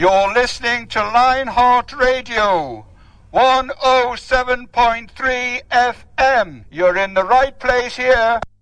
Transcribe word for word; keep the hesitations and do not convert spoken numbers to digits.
You're listening to Lionheart Radio, one oh seven point three F M. You're in the right place here.